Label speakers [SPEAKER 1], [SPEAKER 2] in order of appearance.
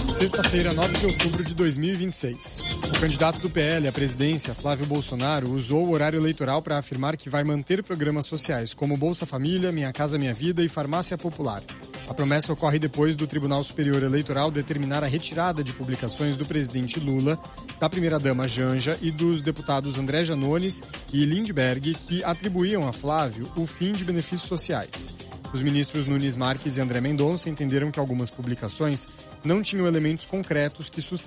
[SPEAKER 1] Sexta-feira, 9 de outubro de 2026. O candidato do PL à presidência, Flávio Bolsonaro, usou o horário eleitoral para afirmar que vai manter programas sociais como Bolsa Família, Minha Casa Minha Vida e Farmácia Popular. A promessa ocorre depois do Tribunal Superior Eleitoral determinar a retirada de publicações do presidente Lula, da primeira-dama Janja e dos deputados André Janones e Lindbergh, que atribuíam a Flávio o fim de benefícios sociais. Os ministros Nunes Marques e André Mendonça entenderam que algumas publicações não tinham elementos concretos que sustentavam